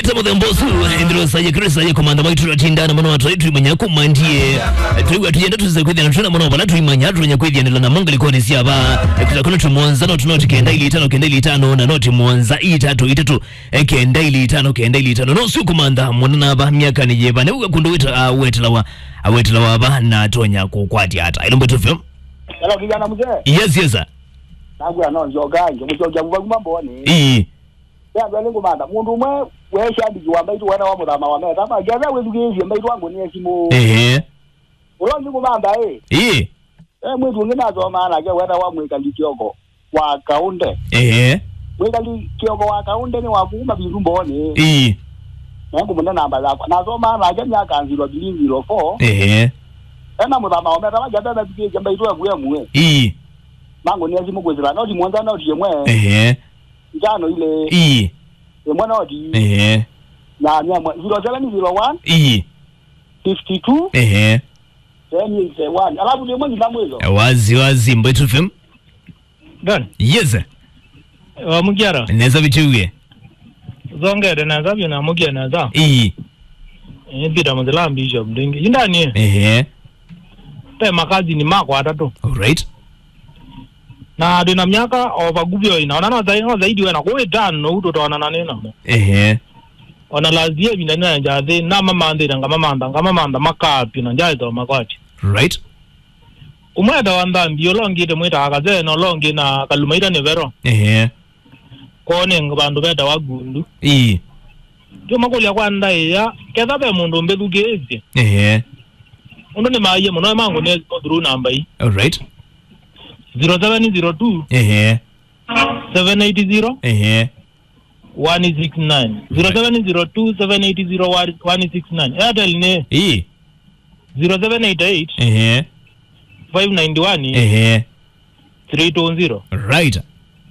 Tamo the mbosu ndiro saje Chris aje komanda maitu ratindana mano watu itu imanya kumandie tuwe tujenda tuzekwedya na tuna mano bala tuimanya tunya kwedya na manga likoni si aba kuzakono tumonza no tunoti kenda ili 5 na noti monza 3 kenda ili 5 no su komanda monana ba miaka ni jeba ne ukundu wetlawa ba na tonya kukwati hata ilombe tufem. Hello kijana mzee. Yes. Nangu ya nonjo gange mutoja mvaguma mboni. Ya balengo manda mundu mwe wesha bijuwa mbaitu wana wa mudama wa meta ama gaza wedugeje mbaitu wangu ni esimu. Ulonzi kumanda mwetu nginazo maana ke wana wa mweka likioko wa kaunde. Mweka likioko wa kaunde ni wakuma bintu mboni. Nangu munda namba zako. Nazo maana ke myaka 004. Ena mudama wa meta gaza bijuwa mbaitu wangu ya mwe. Mango ni esimu kwezela no di mwanza no di mwe. Njano ile mwana odi na nyama 0701 52 10 alafu ni mwenye damu hizo wazi mbetu film Dan yes mugiara neza bituwe zonge na zabi na mugiara na za bida mzela mbisho mdingi indani te makazi ni mako atatu alright na dina miaka ovagubyo inaona zaidi wena kwa tano utotoana na neno ona lazia binana njade na mamanda makapi na njado makwati right umweda wanda mbio longi de mwita akaze no longi na kalumaida ne vero kone ngabandu beta wagundu jo makolia kwanda ya kedabe mundu mbedugeze undo ne maye muno mango ne odru namba yi alright 0702 780 169 0702 780 169 Airtel ne 0788 591 320 right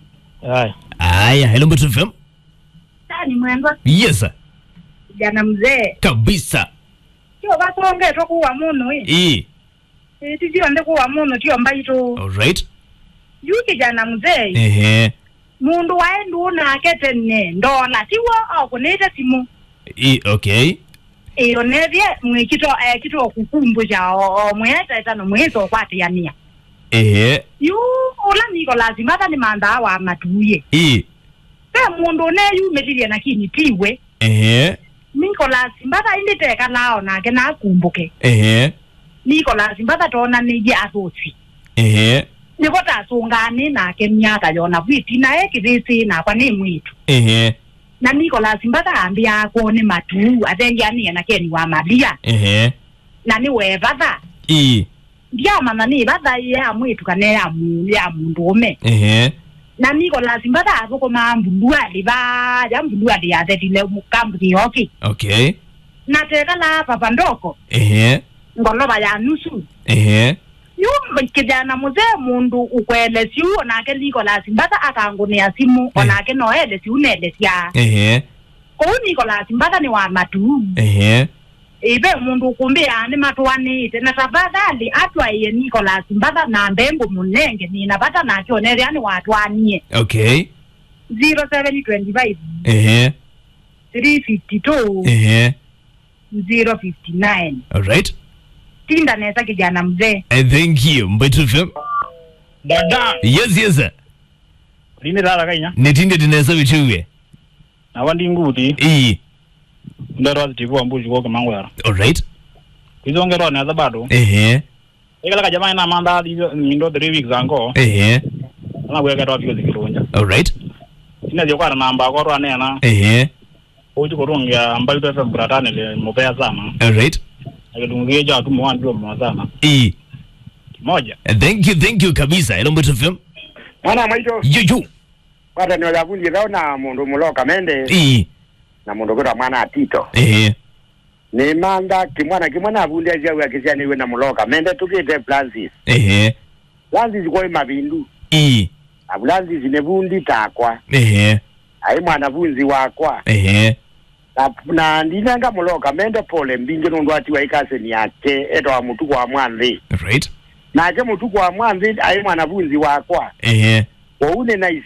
hello mbetu FM Tani mwengo yes jana mzee kabisa kyo basonge tokuwa muno tijio ndekuwa muno tio mbaito alright yuki jana mzee mundu waendu unake ne ndola tiwo okunete simu okay iyo nevye mwikito kito kukumbusha mweta etano mwezo kwati yania yu ula niko lazima hata ni manda wa matuye pe mundu ne yu metilie na kini tiwe niko lazima hata inditeka lao nake na kumbuke niko lazima hata tona nije asosi niko tasungani nake miaka yona viti na ekirisi na kwa ni mwitu na niko lazima hata ambia kuone matu atengi ani na keni wa malia na ni wevada ndia mama ni bada ya mwitu kane ya mundume na niko lazima hata azoko mambulua liba ya mbulua ya tetile mukambu yoki okay na teka la papa ndoko ngoloba ya nusu yu kijana mzee mundu ukwele si uonake liko lazima hata akangunia simu onake noele si unele siya kwa niko lazima hata ni wa matu ibe mundu kumbia ni matuwani tena tafadhali atwa iye niko lazima hata na mbengu munenge ni napata na kionere yani watuwanie okay 0725 352 059 alright tinda nesa kijana mzee thank you mbetu FM dada yes lini rara kainya netinde dinesa bituwe na wandi nguti ndaro tivu ambuji kwa mangwara alright kizongero na zabado ekala jamaa na manda ndo 3 weeks ango na bweka ro afiko zikirunja alright ina je kwa namba kwa ro nena oju korunga ambayo tata bratane le mobea sana alright akadungia ja tu mwandu mwazana moja thank you kabisa hello mbetu FM Mwana maito yuju kwata ni wala kundi rao na mundu muloka mende na mundu kwa mwana atito ni manda kimwana abundi aja wa kisiani we na muloka mende tukite Francis Francis kwa mabindu Francis ne bundi takwa ai mwana bunzi wakwa na ndinanga muloka mende pole mbinge ndo ati wa ikase ni yake eto wa mutuko wa mwanzi right na je mutuko wa mwanzi ai mwana bunzi wakwa kwa une na